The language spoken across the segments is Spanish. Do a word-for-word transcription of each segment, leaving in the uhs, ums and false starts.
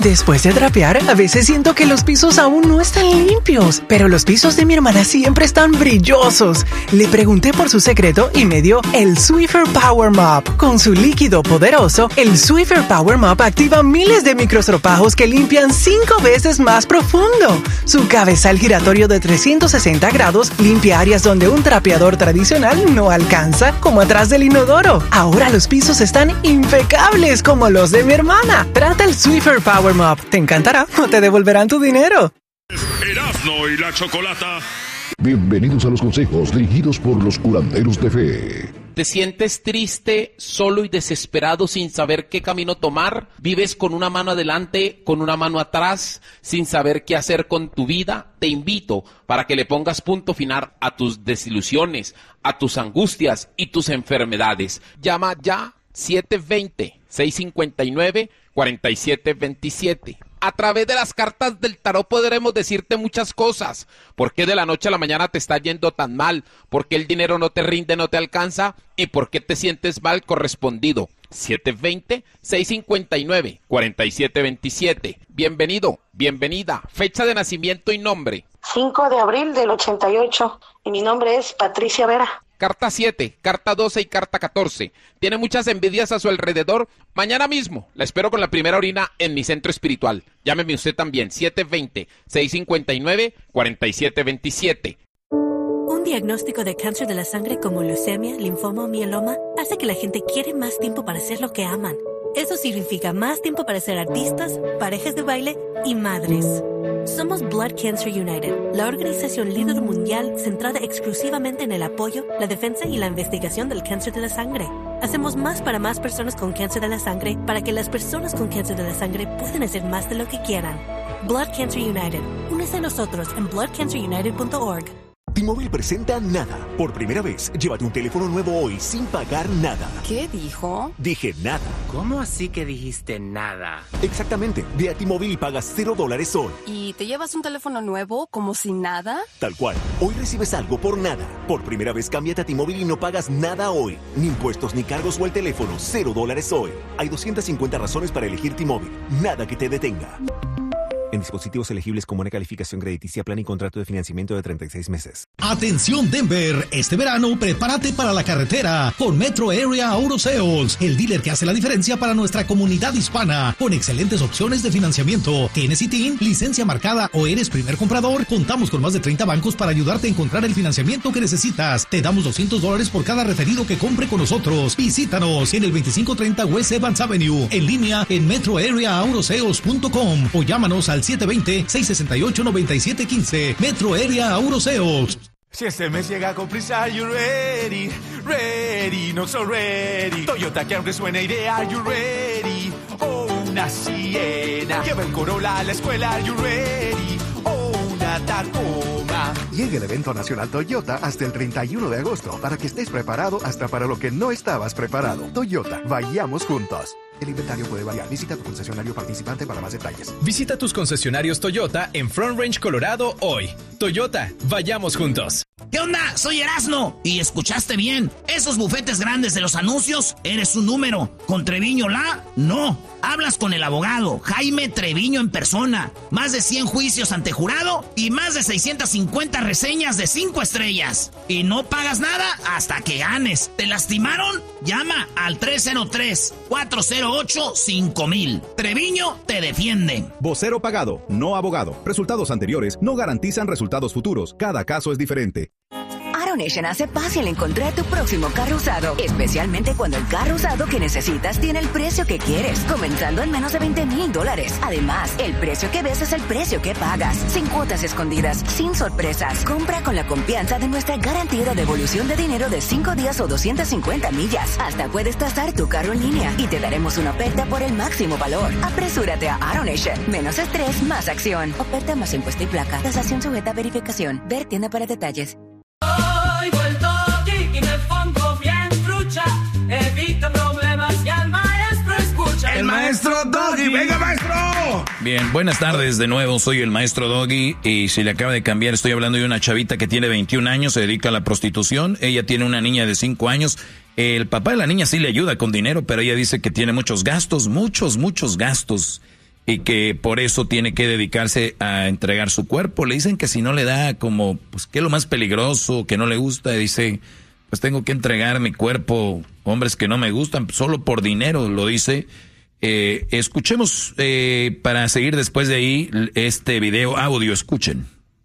Después de trapear, a veces siento que los pisos aún no están limpios, pero los pisos de mi hermana siempre están brillosos. Le pregunté por su secreto y me dio el Swiffer Power Mop. Con su líquido poderoso, el Swiffer Power Mop activa miles de microestropajos que limpian cinco veces más profundo. Su cabezal giratorio de trescientos sesenta grados limpia áreas donde un trapeador tradicional no alcanza, como atrás del inodoro. Ahora los pisos están impecables como los de mi hermana. Trata el Swiffer Power Mop. Te encantará o te devolverán tu dinero. Erasmo y la Chocolata. Bienvenidos a los consejos dirigidos por los curanderos de fe. ¿Te sientes triste, solo y desesperado sin saber qué camino tomar? ¿Vives con una mano adelante, con una mano atrás, sin saber qué hacer con tu vida? Te invito para que le pongas punto final a tus desilusiones, a tus angustias y tus enfermedades. Llama ya siete dos cero, seis cinco nueve, cuatro siete dos siete. A través de las cartas del tarot podremos decirte muchas cosas. ¿Por qué de la noche a la mañana te está yendo tan mal? ¿Por qué el dinero no te rinde, no te alcanza? ¿Y por qué te sientes mal correspondido? siete dos cero, seis cinco nueve, cuatro siete dos siete. Bienvenido, bienvenida. Fecha de nacimiento y nombre. cinco de abril del ochenta y ocho. Y mi nombre es Patricia Vera. Carta siete, carta doce y carta catorce. Tiene muchas envidias a su alrededor. Mañana mismo la espero con la primera orina en mi centro espiritual. Llámeme usted también, siete dos cero, seis cinco nueve, cuatro siete dos siete. Un diagnóstico de cáncer de la sangre como leucemia, linfoma o mieloma hace que la gente quiere más tiempo para hacer lo que aman. Eso significa más tiempo para ser artistas, parejas de baile y madres. Somos Blood Cancer United, la organización líder mundial centrada exclusivamente en el apoyo, la defensa y la investigación del cáncer de la sangre. Hacemos más para más personas con cáncer de la sangre para que las personas con cáncer de la sangre puedan hacer más de lo que quieran. Blood Cancer United. Únese a nosotros en blood cancer united punto org. T-Mobile presenta Nada. Por primera vez, llévate un teléfono nuevo hoy sin pagar nada. ¿Qué dijo? Dije nada. ¿Cómo así que dijiste nada? Exactamente. Ve a T-Mobile y pagas cero dólares hoy. ¿Y te llevas un teléfono nuevo como si nada? Tal cual. Hoy recibes algo por nada. Por primera vez, cámbiate a T-Mobile y no pagas nada hoy. Ni impuestos, ni cargos o el teléfono. Cero dólares hoy. Hay doscientas cincuenta razones para elegir T-Mobile. Nada que te detenga. En dispositivos elegibles con buena calificación crediticia, plan y contrato de financiamiento de treinta y seis meses. Atención Denver, este verano prepárate para la carretera con Metro Area Auto Sales, el dealer que hace la diferencia para nuestra comunidad hispana, con excelentes opciones de financiamiento. ¿Tienes I T I N, licencia marcada o eres primer comprador? Contamos con más de treinta bancos para ayudarte a encontrar el financiamiento que necesitas. Te damos doscientos dólares por cada referido que compre con nosotros. Visítanos en el veinticinco treinta West Evans Avenue, en línea en metro area auto sales punto com o llámanos al siete dos cero, seis seis ocho, nueve siete uno cinco. Metro Area Auto Sales. Si este mes llega con prisa, are you ready? Ready, not so ready. Toyota que aunque suene idea, are you ready? Oh, una Siena. Lleva el Corolla a la escuela, are you ready? Oh, una Tacoma. Llega el evento nacional Toyota hasta el treinta y uno de agosto para que estés preparado hasta para lo que no estabas preparado. Toyota, vayamos juntos. El inventario puede variar. Visita tu concesionario participante para más detalles. Visita tus concesionarios Toyota en Front Range, Colorado hoy. Toyota, vayamos juntos. ¿Qué onda? Soy Erasmo. Y escuchaste bien. Esos bufetes grandes de los anuncios, eres un número. ¿Con Treviño la? No. Hablas con el abogado Jaime Treviño en persona. Más de cien juicios ante jurado y más de seiscientas cincuenta reseñas de cinco estrellas. Y no pagas nada hasta que ganes. ¿Te lastimaron? Llama al tres cero tres, cuatro cero ocho, cinco mil. Treviño te defiende. Vocero pagado, no abogado. Resultados anteriores no garantizan resultados futuros. Cada caso es diferente. AutoNation hace fácil encontrar tu próximo carro usado, especialmente cuando el carro usado que necesitas tiene el precio que quieres, comenzando en menos de veinte mil dólares. Además, el precio que ves es el precio que pagas, sin cuotas escondidas, sin sorpresas. Compra con la confianza de nuestra garantía de devolución de dinero de cinco días o doscientas cincuenta millas. Hasta puedes tasar tu carro en línea y te daremos una oferta por el máximo valor. Apresúrate a AutoNation. Menos estrés, más acción. Oferta más impuesto y placa. Tasación sujeta a verificación. Ver tienda para detalles. El maestro Doggy, venga maestro. Bien, buenas tardes de nuevo, soy el maestro Doggy y si le acaba de cambiar, estoy hablando de una chavita que tiene veintiún años, se dedica a la prostitución, ella tiene una niña de cinco años, el papá de la niña sí le ayuda con dinero, pero ella dice que tiene muchos gastos, muchos, muchos gastos y que por eso tiene que dedicarse a entregar su cuerpo. Le dicen que si no le da como, pues, ¿qué es lo más peligroso? Que no le gusta. Y dice, pues tengo que entregar mi cuerpo, hombres que no me gustan, solo por dinero, lo dice. Eh, escuchemos, eh, para seguir después de ahí, este video audio, escuchen.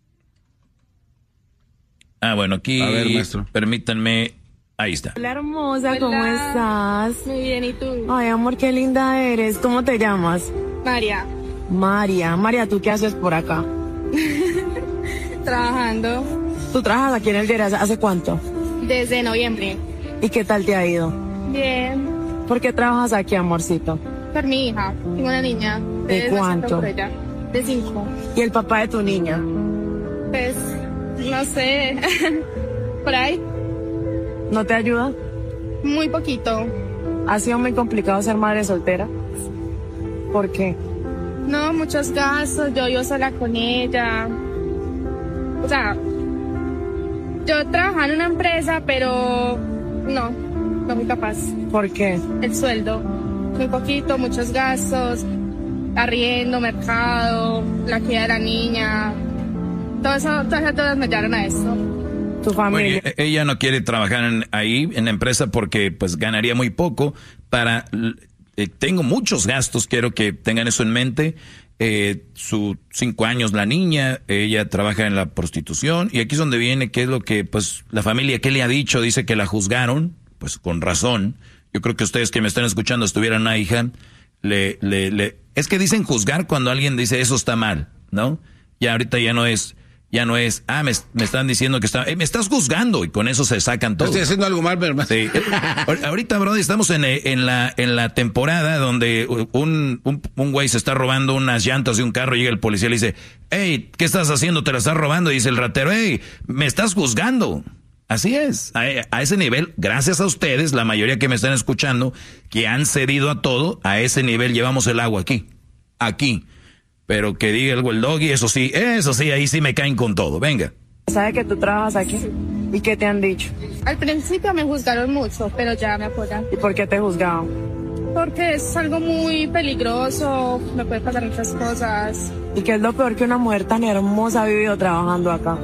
Ah, bueno, aquí, a ver, maestro, permítanme, ahí está. Hola, hermosa, ¿cómo estás? Muy bien, ¿y tú? Ay, amor, qué linda eres. ¿Cómo te llamas? María. María, María, ¿tú qué haces por acá? Trabajando. ¿Tú trabajas aquí en el Geras hace cuánto? Desde noviembre. ¿Y qué tal te ha ido? Bien. ¿Por qué trabajas aquí, amorcito? Por mi hija. Tengo una niña. ¿De cuánto? De cinco. ¿Y el papá de tu niña? Pues, no sé. Por ahí. ¿No te ayuda? Muy poquito. ¿Ha sido muy complicado ser madre soltera? ¿Por qué? No, muchos gastos, yo vivo sola con ella. O sea, yo trabajaba en una empresa, pero no, no muy capaz. ¿Por qué? El sueldo, muy poquito, muchos gastos, arriendo, mercado, la crianza de la niña, todo eso, todas esas cosas me llevaron a esto. Tu familia. Bueno, ella no quiere trabajar en, ahí en la empresa porque pues ganaría muy poco. Para eh, tengo muchos gastos, quiero que tengan eso en mente. Eh, sus cinco años la niña, ella trabaja en la prostitución y aquí es donde viene qué es lo que pues la familia qué le ha dicho, dice que la juzgaron, pues con razón. Yo creo que ustedes que me están escuchando estuvieran una hija, le, le, le, es que dicen juzgar cuando alguien dice eso está mal, ¿no? Ya ahorita ya no es. Ya no es, ah, me, me están diciendo que está, eh, me estás juzgando y con eso se sacan todo. Estoy haciendo algo mal, pero sí. Ahorita, brother, estamos en, en la en la temporada donde un, un, un güey se está robando unas llantas de un carro y llega el policía y le dice, hey, ¿qué estás haciendo? ¿Te la estás robando? Y dice el ratero, hey, me estás juzgando. Así es, a, a ese nivel, gracias a ustedes, la mayoría que me están escuchando, que han cedido a todo, a ese nivel llevamos el agua aquí, aquí. Pero que diga algo el doggy, eso sí, eso sí, ahí sí me caen con todo. Venga. ¿Sabe que tú trabajas aquí? ¿Y qué te han dicho? Al principio me juzgaron mucho, pero ya me apoyan. ¿Y por qué te juzgaban? Porque es algo muy peligroso, me pueden pasar muchas cosas. ¿Y qué es lo peor que una mujer tan hermosa ha vivido trabajando acá?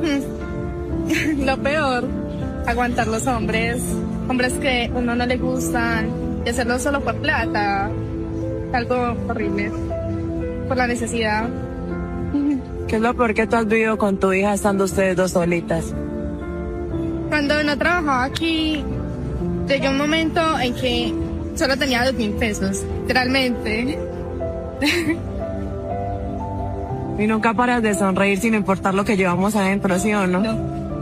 Lo peor, aguantar los hombres, hombres que a uno no le gustan, y hacerlo solo por plata, algo horrible. Por la necesidad. ¿Qué es lo peor que tú has vivido con tu hija estando ustedes dos solitas? Cuando no trabajaba aquí, llegó un momento en que solo tenía dos mil pesos, literalmente. Y nunca paras de sonreír sin importar lo que llevamos adentro, ¿sí o no? No.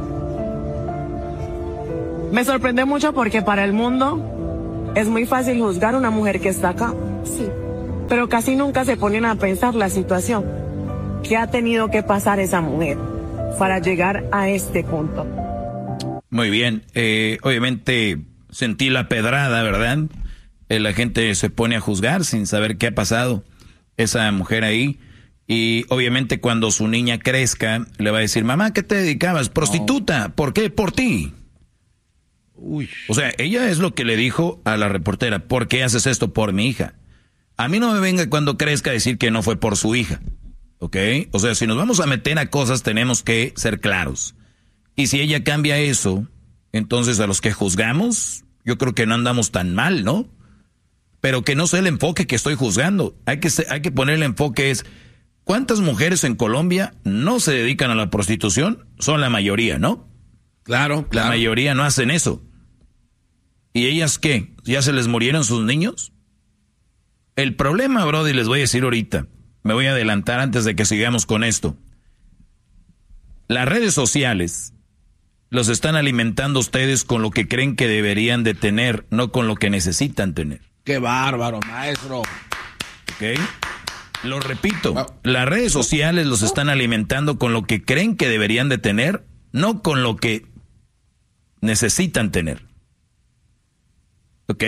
Me sorprende mucho porque para el mundo es muy fácil juzgar a una mujer que está acá. Sí. Pero casi nunca se ponen a pensar la situación que ha tenido que pasar esa mujer para llegar a este punto. Muy bien, eh, obviamente sentí la pedrada, ¿verdad? Eh, la gente se pone a juzgar sin saber qué ha pasado esa mujer ahí. Y obviamente cuando su niña crezca, le va a decir, mamá, ¿qué te dedicabas? Prostituta, no. ¿Por qué? Por ti. Uy. O sea, ella es lo que le dijo a la reportera, ¿por qué haces esto por mi hija? A mí no me venga cuando crezca a decir que no fue por su hija, ¿ok? O sea, si nos vamos a meter a cosas tenemos que ser claros. Y si ella cambia eso, entonces a los que juzgamos, yo creo que no andamos tan mal, ¿no? Pero que no sea el enfoque que estoy juzgando. Hay que, hay que poner el enfoque es, ¿cuántas mujeres en Colombia no se dedican a la prostitución? Son la mayoría, ¿no? Claro, claro. La mayoría no hacen eso. ¿Y ellas qué? ¿Ya se les murieron sus niños? El problema, brody, les voy a decir ahorita, me voy a adelantar antes de que sigamos con esto. Las redes sociales los están alimentando ustedes con lo que creen que deberían de tener, no con lo que necesitan tener. ¡Qué bárbaro, maestro! ¿Ok? Lo repito, las redes sociales los están alimentando con lo que creen que deberían de tener, no con lo que necesitan tener. ¿Ok?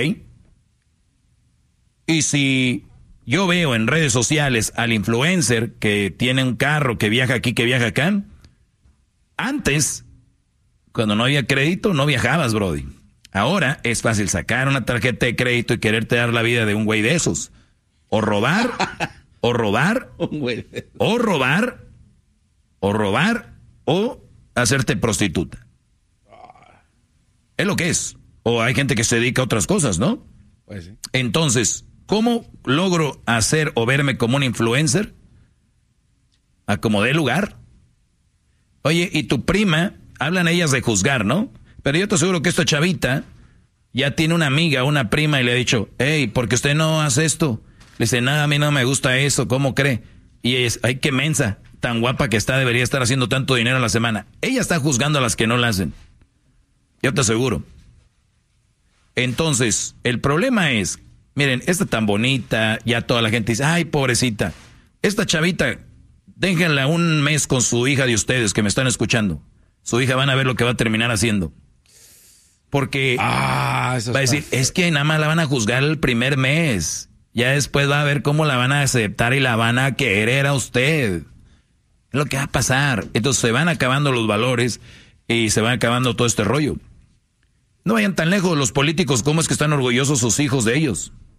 Y si yo veo en redes sociales al influencer que tiene un carro, que viaja aquí, que viaja acá, antes, cuando no había crédito, no viajabas, brody. Ahora es fácil sacar una tarjeta de crédito y quererte dar la vida de un güey de esos. O robar, o robar, o robar, o robar, o hacerte prostituta. Es lo que es. O hay gente que se dedica a otras cosas, ¿no? Pues sí. Entonces, ¿cómo logro hacer o verme como un influencer? A como dé lugar. Oye, y tu prima, hablan ellas de juzgar, ¿no? Pero yo te aseguro que esta chavita ya tiene una amiga, una prima, y le ha dicho, hey, ¿por qué usted no hace esto? Le dice, nada, a mí no me gusta eso, ¿cómo cree? Y es, ay, qué mensa, tan guapa que está, debería estar haciendo tanto dinero a la semana. Ella está juzgando a las que no la hacen. Yo te aseguro. Entonces, el problema es, miren, esta tan bonita, ya toda la gente dice, ay, pobrecita. Esta chavita, déjenla un mes con su hija de ustedes que me están escuchando. Su hija van a ver lo que va a terminar haciendo. Porque ah, va a decir, feo. Es que nada más la van a juzgar el primer mes. Ya después va a ver cómo la van a aceptar y la van a querer a usted. Es lo que va a pasar. Entonces se van acabando los valores y se va acabando todo este rollo. No vayan tan lejos los políticos, cómo es que están orgullosos sus hijos de ellos.